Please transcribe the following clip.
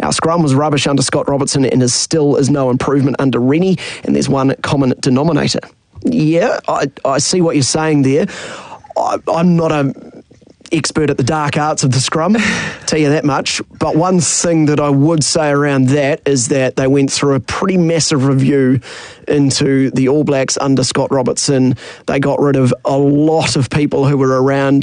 Our scrum was rubbish under Scott Robertson and still is no improvement under Rennie, and there's one common denominator. Yeah, I see what you're saying there. I'm not a expert at the dark arts of the scrum, tell you that much. But one thing that I would say around that is that they went through a pretty massive review into the All Blacks under Scott Robertson. They got rid of a lot of people who were around